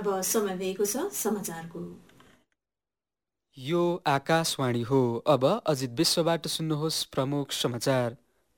अब समय भएको छ समाचारको। यो आकाशवाणी हो। अब अजित विश्वबाट सुन्नुहोस् प्रमुख समाचार।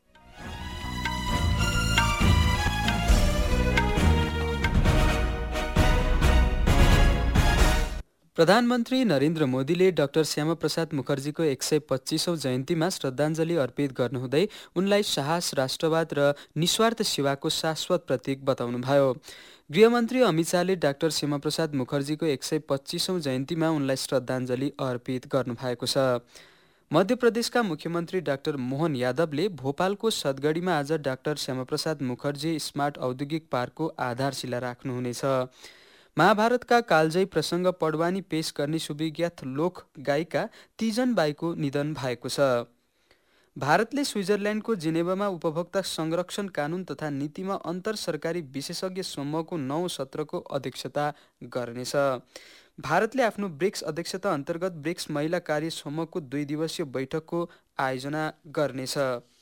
प्रधानमन्त्री नरेन्द्र मोदीले डाक्टर श्यामाप्रसाद मुखर्जीको 125औं जयन्तीमा श्रद्धाञ्जली अर्पित गर्नुहुँदै उनलाई साहस, राष्ट्रवाद र निस्वार्थ सेवाको शाश्वत प्रतीक बताउनुभयो। गृहमन्त्री अमित शाहले डाक्टर श्यामाप्रसाद मुखर्जीको 125औं जयन्तीमा उनलाई श्रद्धाञ्जली अर्पित गर्नुभएको छ। मध्य प्रदेशका मुख्यमन्त्री डाक्टर मोहन यादवले भोपालको सतगढीमा आज डाक्टर श्यामाप्रसाद मुखर्जी स्मार्ट औद्योगिक पार्कको आधारशिला राख्नुहुनेछ। महाभारतका कालजयी प्रसङ्ग पडवानी पेश गर्ने सुविख्यात लोक गायिका तीजन बाईको निधन भएको छ। भारतले स्विजरल्यान्डको जेनेभामा उपभोक्ता संरक्षण कानून तथा नीतिमा अन्तर सरकारी विशेषज्ञ समूहको 9औं सत्रको अध्यक्षता गर्नेछ। भारतले आफ्नो ब्रिक्स अध्यक्षता अन्तर्गत ब्रिक्स महिला कार्य समूहको 2 दिवसीय बैठकको आयोजना गर्नेछ।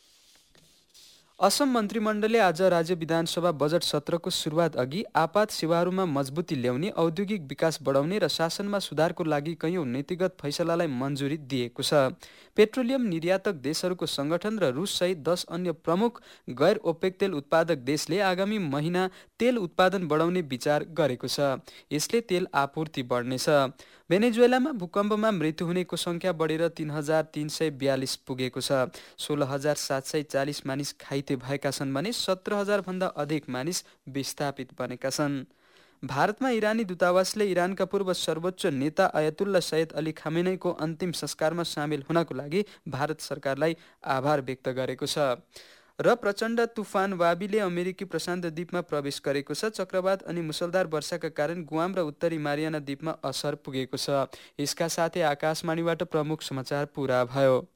असम मन्त्रीमण्डलले आज राज्य विधानसभा बजेट सत्रको सुरुवात अघि आपात सेवाहरूमा मजबुती ल्याउने, औद्योगिक विकास बढाउने र शासनमा सुधारको लागि कैयौं नीतिगत फैसलालाई मन्जुरी दिएको छ। पेट्रोलियम निर्यातक देशहरूको संगठन र रुससहित 10 अन्य प्रमुख गैर ओपेक तेल उत्पादक देशले आगामी महिना तेल उत्पादन बढाउने विचार गरेको छ। यसले तेल आपूर्ति बढ्नेछ। भेनेजुएलामा भूकम्पमा मृत्यु हुनेको संख्या बढेर 3342 पुगेको छ। 16740 मानिस घाइते भएका छन् भने 17000 भन्दा अधिक मानिस विस्थापित बनेका छन्। भारतमा इरानी दूतावासले इरानका पूर्व सर्वोच्च नेता अयतुल्ला सैयद अली खामेनीको अन्तिम संस्कारमा सामेल हुनको लागि भारत सरकारलाई आभार व्यक्त गरेको छ। र प्रचण्ड तुफान वाबीले अमेरिकी प्रशान्त द्वीपमा प्रवेश गरेको छ। चक्रवात अनि मुसलधार वर्षाका कारण गुआम र उत्तरी मारियाना द्वीपमा असर पुगेको छ। यसका साथै आकाशवाणीबाट प्रमुख समाचार पूरा भयो।